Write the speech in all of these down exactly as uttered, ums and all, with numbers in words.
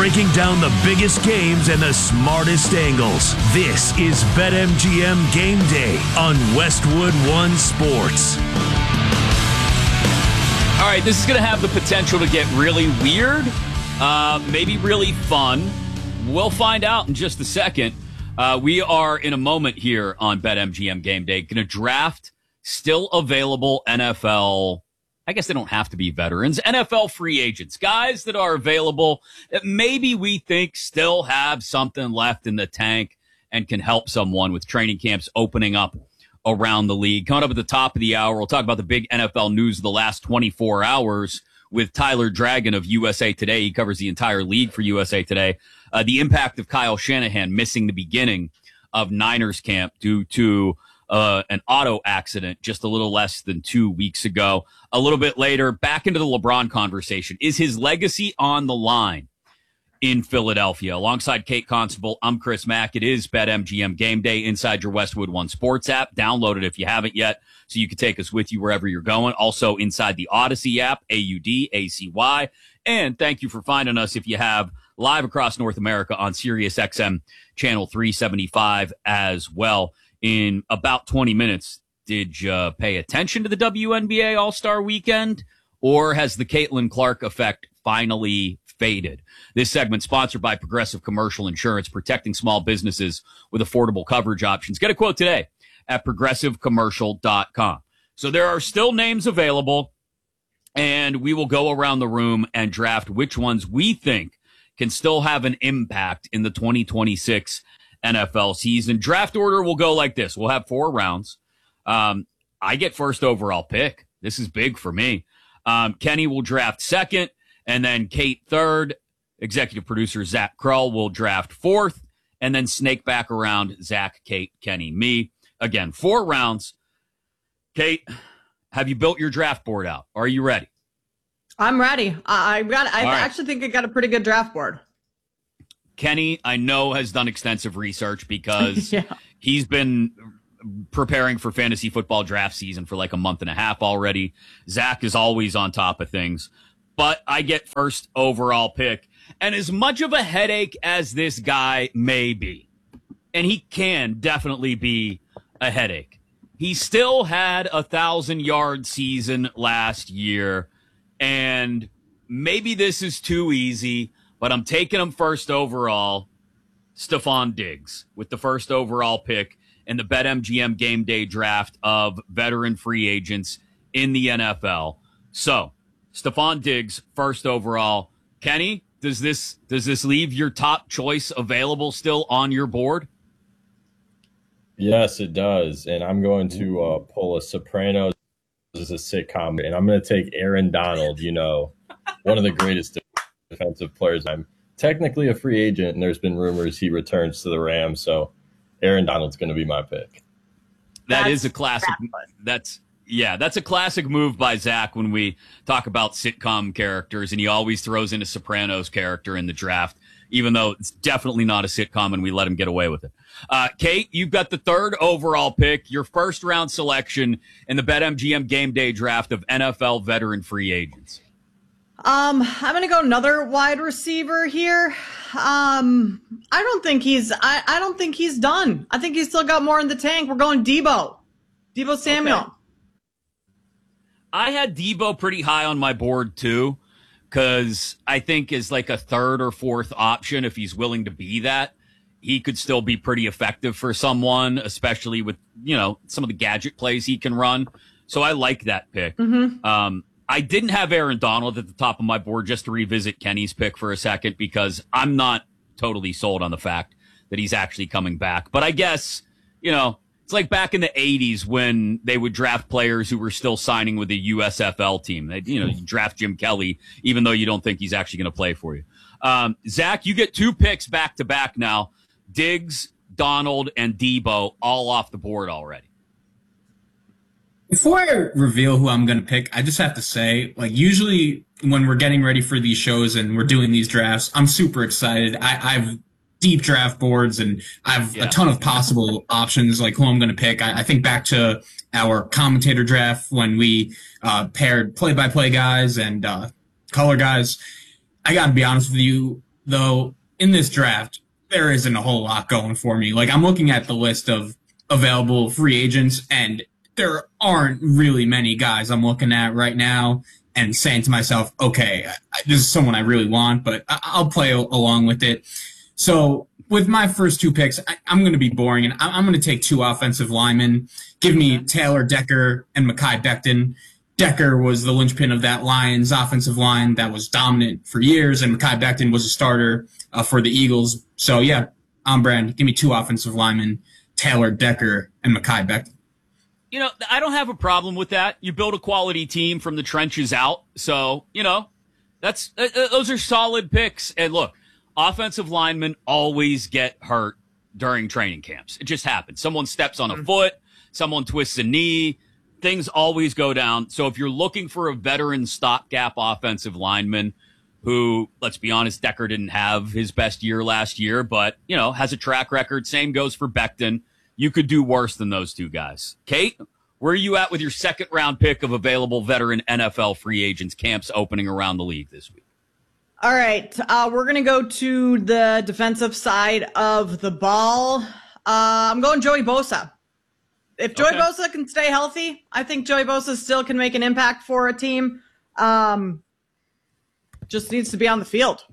breaking down the biggest games and the smartest angles. This is BetMGM Game Day on Westwood One Sports. All right, this is going to have the potential to get really weird, uh, maybe really fun. We'll find out in just a second. Uh, we are in a moment here on BetMGM Game Day going to draft still available N F L. I guess they don't have to be veterans. N F L free agents, guys that are available that maybe we think still have something left in the tank and can help someone with training camps opening up around the league. Coming up at the top of the hour, we'll talk about the big N F L news of the last twenty-four hours with Tyler Dragon of U S A Today. He covers the entire league for U S A Today. Uh, the impact of Kyle Shanahan missing the beginning of Niners camp due to uh, an auto accident just a little less than two weeks ago. A little bit later, back into the LeBron conversation. Is his legacy on the line in Philadelphia? Alongside Kate Constable, I'm Chris Mack. It is BetMGM Game Day inside your Westwood One Sports app. Download it if you haven't yet so you can take us with you wherever you're going. Also inside the Odyssey app, A U D A C Y. And thank you for finding us if you have live across North America on Sirius X M channel three seventy-five as well. In about twenty minutes, did you pay attention to the W N B A All-Star Weekend, or has the Caitlin Clark effect finally faded? This segment sponsored by Progressive Commercial Insurance, protecting small businesses with affordable coverage options. Get a quote today at progressive commercial dot com. So there are still names available, and we will go around the room and draft which ones we think can still have an impact in the twenty twenty-six N F L season. Draft order will go like this. We'll have four rounds. Um, I get first overall pick. This is big for me. Um, Kenny will draft second, and then Kate third. Executive producer Zach Krull will draft fourth, and then snake back around Zach, Kate, Kenny, me. Again, four rounds. Kate, have you built your draft board out? Are you ready? I'm ready. I got. I right. actually think I got a pretty good draft board. Kenny, I know, has done extensive research because yeah. he's been preparing for fantasy football draft season for like a month and a half already. Zach is always on top of things, but I get first overall pick. And as much of a headache as this guy may be, and he can definitely be a headache, he still had a thousand yard season last year. And maybe this is too easy, but I'm taking him first overall, Stephon Diggs, with the first overall pick in the BetMGM Game Day draft of veteran free agents in the N F L. So, Stephon Diggs, first overall. Kenny, does this does this leave your top choice available still on your board? Yes, it does. And I'm going to uh, pull a Sopranos as a sitcom, and I'm going to take Aaron Donald, you know, one of the greatest defensive players. I'm technically a free agent, and there's been rumors he returns to the Rams, so Aaron Donald's going to be my pick. That that's is a classic. That's yeah, that's a classic move by Zach when we talk about sitcom characters, and he always throws in a Sopranos character in the draft, even though it's definitely not a sitcom, and we let him get away with it. Uh, Kate, you've got the third overall pick, your first round selection in the BetMGM Game Day draft of N F L veteran free agents. Um, I'm gonna go another wide receiver here. Um, I don't think he's. I, I don't think he's done. I think he's still got more in the tank. We're going Debo, Debo Samuel. Okay. I had Debo pretty high on my board too, because I think is like a third or fourth option if he's willing to be that. He could still be pretty effective for someone, especially with, you know, some of the gadget plays he can run. So I like that pick. Mm-hmm. Um, I didn't have Aaron Donald at the top of my board, just to revisit Kenny's pick for a second, because I'm not totally sold on the fact that he's actually coming back. But I guess, you know, it's like back in the eighties when they would draft players who were still signing with the U S F L team. They, you know, you draft Jim Kelly, even though you don't think he's actually going to play for you. Um, Zach, you get two picks back to back now. Diggs, Donald, and Debo all off the board already. Before I reveal who I'm going to pick, I just have to say, like, usually when we're getting ready for these shows and we're doing these drafts, I'm super excited. I, I've deep draft boards and I have yeah. a ton of possible options, like who I'm going to pick. I, I think back to our commentator draft when we uh, paired play-by-play guys and uh, color guys. I got to be honest with you. though, in this draft, there isn't a whole lot going for me. Like, I'm looking at the list of available free agents, and there aren't really many guys I'm looking at right now and saying to myself, okay, I, this is someone I really want, but I, I'll play a, along with it. So with my first two picks, I, I'm going to be boring, and I, I'm going to take two offensive linemen. Give me Taylor Decker and Mekhi Becton. Decker was the linchpin of that Lions offensive line that was dominant for years, and Mekhi Becton was a starter uh, for the Eagles. So, yeah, on brand. Give me two offensive linemen, Taylor Decker and Mekhi Becton. You know, I don't have a problem with that. You build a quality team from the trenches out. So, you know, that's uh, those are solid picks. And look, offensive linemen always get hurt during training camps. It just happens. Someone steps on a foot, someone twists a knee. Things always go down. So if you're looking for a veteran stopgap offensive lineman who, let's be honest, Decker didn't have his best year last year, but, you know, has a track record. Same goes for Becton. You could do worse than those two guys. Kate, where are you at with your second round pick of available veteran N F L free agents, camps opening around the league this week? All right. Uh, we're going to go to the defensive side of the ball. Uh, I'm going Joey Bosa. If Joey okay. Bosa can stay healthy, I think Joey Bosa still can make an impact for a team. Um, just needs to be on the field.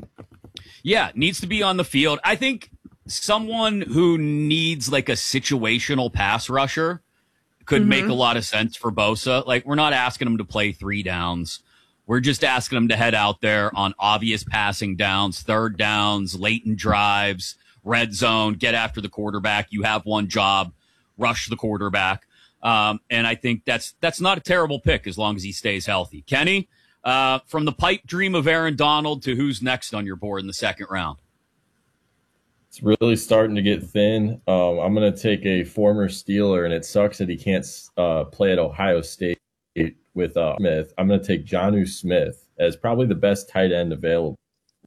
Yeah, needs to be on the field. I think someone who needs like a situational pass rusher could mm-hmm. make a lot of sense for Bosa. Like, we're not asking him to play three downs. We're just asking him to head out there on obvious passing downs, third downs, late in drives, red zone, get after the quarterback. You have one job. Rush the quarterback. Um, and I think that's that's not a terrible pick as long as he stays healthy. Kenny, uh, from the pipe dream of Aaron Donald to who's next on your board in the second round? It's really starting to get thin. Um, I'm going to take a former Steeler, and it sucks that he can't uh, play at Ohio State with uh, Smith. I'm going to take Jonnu Smith as probably the best tight end available.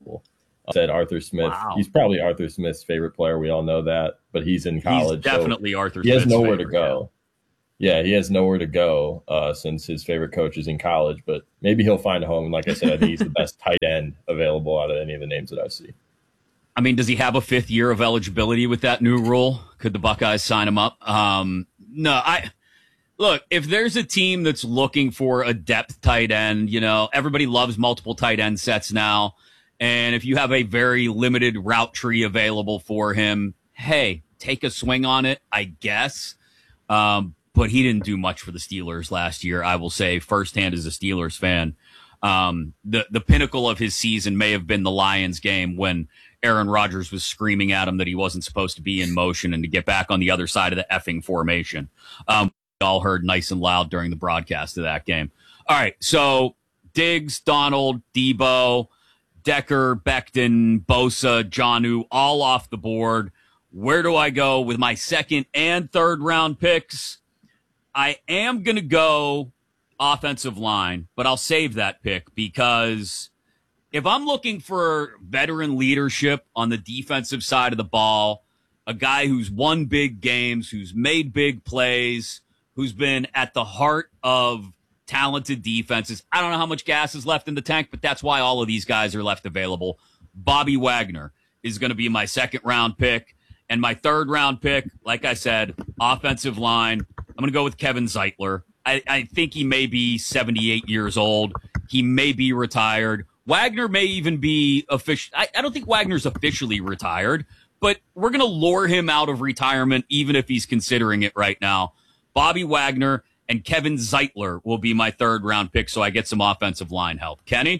I said Arthur Smith. Wow. He's probably Arthur Smith's favorite player. We all know that, but he's in college. He's definitely so Arthur He has Smith's nowhere favorite, to go. Yeah. yeah, he has nowhere to go uh, since his favorite coach is in college, but maybe he'll find a home. And like I said, I think he's the best tight end available out of any of the names that I see. I mean, does he have a fifth year of eligibility with that new rule? Could the Buckeyes sign him up? Um, no, I look, if there's a team that's looking for a depth tight end, you know, everybody loves multiple tight end sets now. And if you have a very limited route tree available for him, hey, take a swing on it, I guess. Um, but he didn't do much for the Steelers last year, I will say firsthand as a Steelers fan. Um, the, the pinnacle of his season may have been the Lions game when Aaron Rodgers was screaming at him that he wasn't supposed to be in motion and to get back on the other side of the effing formation. Um, we all heard nice and loud during the broadcast of that game. All right, so Diggs, Donald, Debo, Decker, Becton, Bosa, Jonnu, all off the board. Where do I go with my second and third round picks? I am going to go offensive line, but I'll save that pick because if I'm looking for veteran leadership on the defensive side of the ball, a guy who's won big games, who's made big plays, who's been at the heart of talented defenses. I don't know how much gas is left in the tank, but that's why all of these guys are left available. Bobby Wagner is going to be my second round pick. And my third round pick, like I said, offensive line. I'm going to go with Kevin Zeitler. I, I think he may be seventy-eight years old. He may be retired. Wagner may even be official. I, I don't think Wagner's officially retired, but we're going to lure him out of retirement, even if he's considering it right now. Bobby Wagner and Kevin Zeitler will be my third round pick, so I get some offensive line help. Kenny?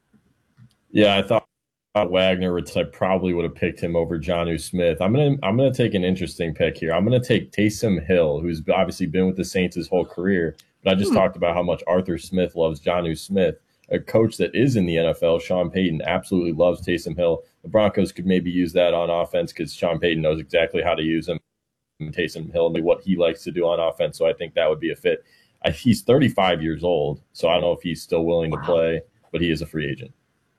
Yeah, I thought Wagner, which I probably would have picked him over Jonnu Smith. I'm gonna I'm gonna take an interesting pick here. I'm gonna take Taysom Hill, who's obviously been with the Saints his whole career. But I just hmm. talked about how much Arthur Smith loves Jonnu Smith. A coach that is in the N F L, Sean Payton, absolutely loves Taysom Hill. The Broncos could maybe use that on offense because Sean Payton knows exactly how to use him. Taysom Hill and what he likes to do on offense. So I think that would be a fit. I, he's thirty-five years old, so I don't know if he's still willing wow. to play, but he is a free agent.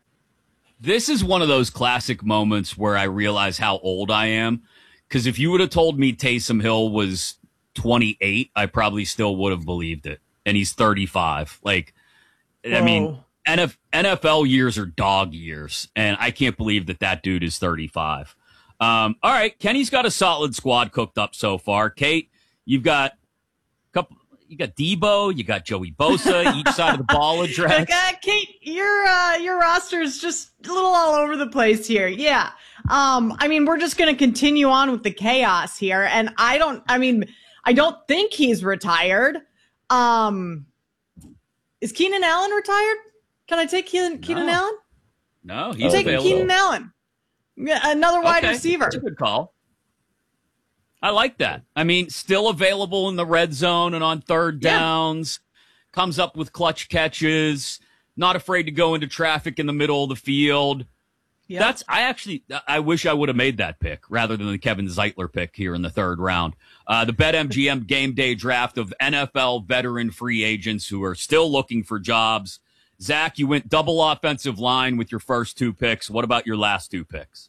This is one of those classic moments where I realize how old I am. Because if you would have told me Taysom Hill was twenty-eight, I probably still would have believed it. And he's thirty-five. Like, Whoa. I mean, N F L years are dog years, and I can't believe that that dude is thirty-five. Um, all right, Kenny's got a solid squad cooked up so far. Kate, you've got a couple. You got Debo, you got Joey Bosa, each side of the ball addressed. Like, uh, Kate, your uh, your roster is just a little all over the place here. Yeah. Um, I mean, we're just going to continue on with the chaos here. And I don't, I mean, I don't think he's retired. Um, is Keenan Allen retired? Can I take Keenan, Keenan no. Allen? No, he's Take available. Keenan Allen. Yeah, another wide Okay, receiver. that's a good call. I like that. I mean, still available in the red zone and on third downs. Yeah. Comes up with clutch catches. Not afraid to go into traffic in the middle of the field. Yep. That's I actually I wish I would have made that pick rather than the Kevin Zeitler pick here in the third round. Uh, the BetMGM game day draft of N F L veteran free agents who are still looking for jobs. Zach, you went double offensive line with your first two picks. What about your last two picks?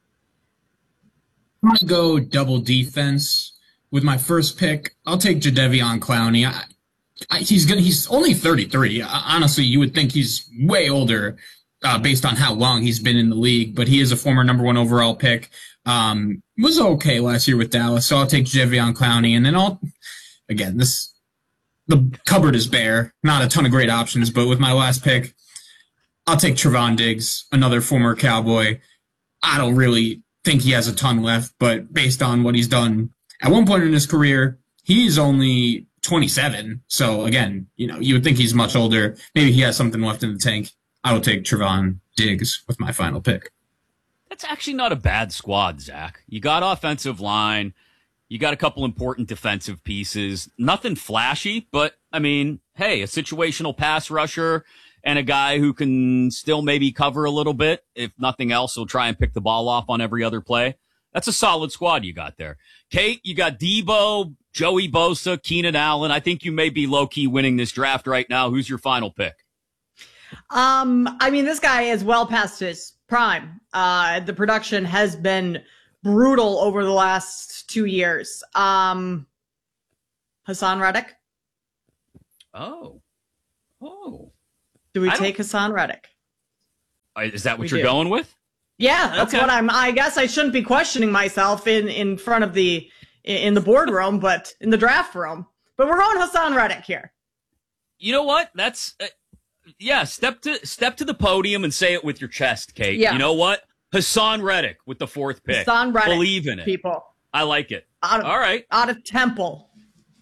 I'm going to go double defense with my first pick. I'll take Jadeveon Clowney. I, I, he's gonna, he's only thirty-three. Honestly, you would think he's way older uh, based on how long he's been in the league, but he is a former number one overall pick. Um, was okay last year with Dallas, so I'll take Jadeveon Clowney. And then I'll, again, this the cupboard is bare. Not a ton of great options, but with my last pick, I'll take Trevon Diggs, another former Cowboy. I don't really think he has a ton left, but based on what he's done at one point in his career, he's only twenty-seven. So again, you know, you would think he's much older. Maybe he has something left in the tank. I will take Trevon Diggs with my final pick. That's actually not a bad squad, Zach. You got offensive line. You got a couple important defensive pieces. Nothing flashy, but I mean, hey, a situational pass rusher and a guy who can still maybe cover a little bit. If nothing else, he'll try and pick the ball off on every other play. That's a solid squad you got there. Kate, you got Debo, Joey Bosa, Keenan Allen. I think you may be low-key winning this draft right now. Who's your final pick? Um, I mean, this guy is well past his prime. Uh, the production has been brutal over the last two years. Um, Hassan Reddick. Oh. Oh. Do we I take Hassan Reddick? Is that what We you're do. going with? Yeah, that's Okay. what I'm. I guess I shouldn't be questioning myself in in front of the in the boardroom, but in the draft room. But we're going Hassan Reddick here. You know what? That's uh, yeah. Step to step to the podium and say it with your chest, Kate. Yeah. You know what? Hassan Reddick with the fourth pick. Hassan Reddick. Believe in it. People. I like it. Out of, All right. Out of Temple.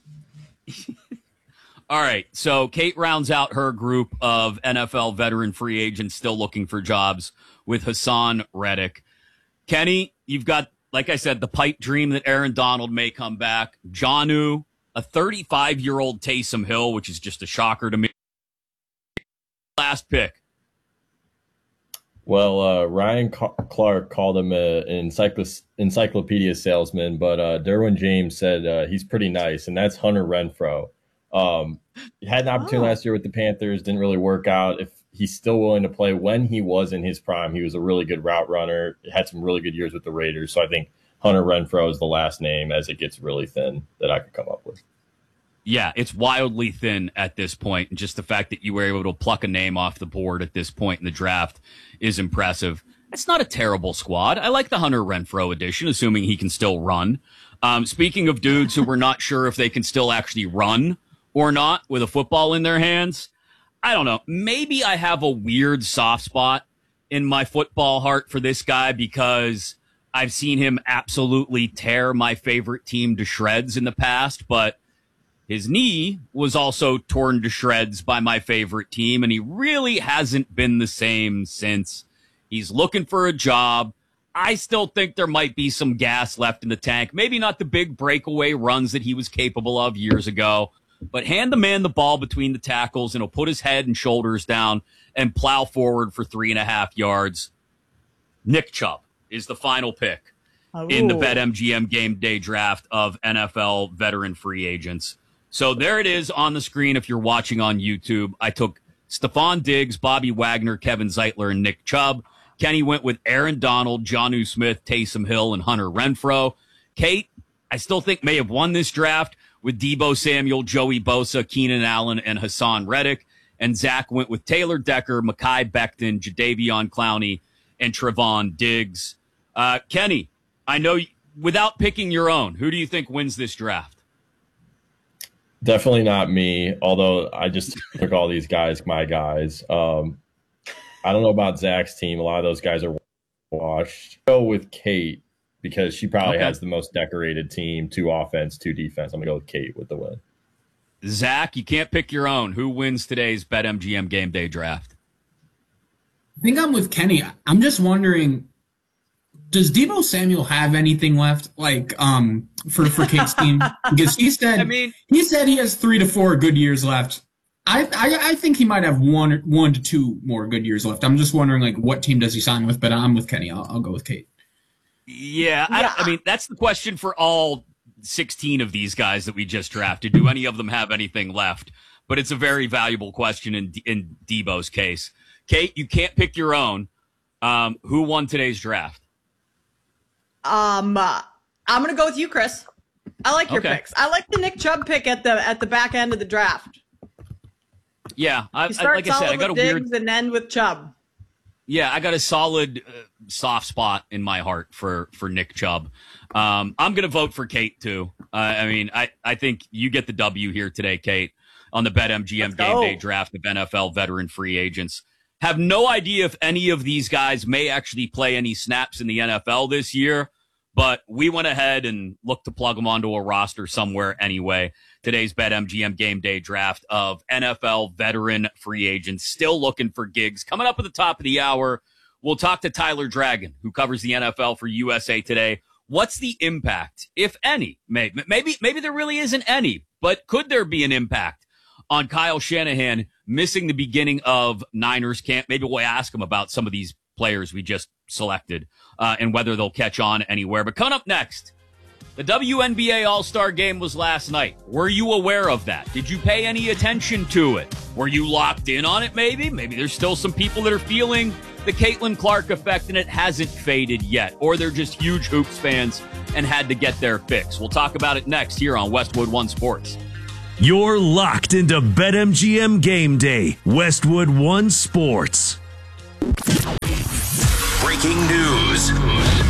All right. So Kate rounds out her group of N F L veteran free agents still looking for jobs with Hassan Reddick. Kenny, you've got, like I said, the pipe dream that Aaron Donald may come back. Jonnu, a thirty-five-year-old Taysom Hill, which is just a shocker to me. Last pick. Well, uh, Ryan Ca- Clark called him a, an encycl- encyclopedia salesman, but uh, Derwin James said uh, he's pretty nice, and that's Hunter Renfrow. Um, he had an opportunity Oh. last year with the Panthers, didn't really work out. If he's still willing to play when he was in his prime, he was a really good route runner, had some really good years with the Raiders. So I think Hunter Renfrow is the last name as it gets really thin that I could come up with. Yeah, it's wildly thin at this point. And just the fact that you were able to pluck a name off the board at this point in the draft is impressive. It's not a terrible squad. I like the Hunter Renfrow edition, assuming he can still run. Um, speaking of dudes who we're not sure if they can still actually run or not with a football in their hands, I don't know. Maybe I have a weird soft spot in my football heart for this guy because I've seen him absolutely tear my favorite team to shreds in the past, but his knee was also torn to shreds by my favorite team, and he really hasn't been the same since. He's looking for a job. I still think there might be some gas left in the tank. Maybe not the big breakaway runs that he was capable of years ago, but hand the man the ball between the tackles, and he'll put his head and shoulders down and plow forward for three and a half yards. Nick Chubb is the final pick in the Ooh. BetMGM game day draft of N F L veteran free agents. So there it is on the screen if you're watching on YouTube. I took Stephon Diggs, Bobby Wagner, Kevin Zeitler, and Nick Chubb. Kenny went with Aaron Donald, Jonnu Smith, Taysom Hill, and Hunter Renfrow. Kate, I still think may have won this draft with Debo Samuel, Joey Bosa, Keenan Allen, and Hassan Reddick. and Zach went with Taylor Decker, Mekhi Becton, Jadeveon Clowney, and Trevon Diggs. Uh, Kenny, I know you, without picking your own, who do you think wins this draft? Definitely not me, although I just took all these guys, my guys. Um, I don't know about Zach's team. A lot of those guys are washed. Go with Kate because she probably okay. has the most decorated team, two offense, two defense. I'm going to go with Kate with the win. Zach, you can't pick your own. Who wins today's BetMGM Game Day draft? I think I'm with Kenny. I'm just wondering, does Deebo Samuel have anything left, like um for for Kate's team? Because he said, I mean, he said he has three to four good years left. I, I I think he might have one one to two more good years left. I'm just wondering, like, what team does he sign with? But I'm with Kenny. I'll, I'll go with Kate. Yeah, I, I mean that's the question for all sixteen of these guys that we just drafted. Do any of them have anything left? But it's a very valuable question in in Deebo's case. Kate, you can't pick your own. Um, who won today's draft? Um, uh, I'm gonna go with you, Chris. I like your okay. picks. I like the Nick Chubb pick at the at the back end of the draft. Yeah, I, You start I, like I said, I got a with weird Diggs and end with Chubb. Yeah, I got a solid uh, soft spot in my heart for for Nick Chubb. Um, I'm gonna vote for Kate too. Uh, I mean, I I think you get the W here today, Kate, on the BetMGM Game Day draft of N F L veteran free agents. Have no idea if any of these guys may actually play any snaps in the N F L this year, but we went ahead and looked to plug them onto a roster somewhere anyway. Today's BetMGM Game Day draft of N F L veteran free agents still looking for gigs. Coming up at the top of the hour, we'll talk to Tyler Dragon, who covers the N F L for U S A Today. What's the impact, if any? Maybe, maybe, maybe there really isn't any, but could there be an impact on Kyle Shanahan missing the beginning of Niners camp? Maybe we'll ask him about some of these players we just selected uh, and whether they'll catch on anywhere. But coming up next, the W N B A All-Star Game was last night. Were you aware of that? Did you pay any attention to it? Were you locked in on it maybe? Maybe there's still some people that are feeling the Caitlin Clark effect and it hasn't faded yet. Or they're just huge hoops fans and had to get their fix. We'll talk about it next here on Westwood One Sports. You're locked into BetMGM Game Day, Westwood One Sports. Breaking news.